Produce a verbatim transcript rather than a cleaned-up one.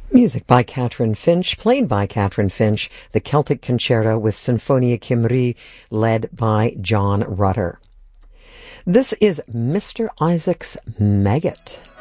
Music by Catherine Finch, played by Catherine Finch, the Celtic Concerto with Sinfonia Cymru, led by John Rutter. This is Mister Isaac's Maggot.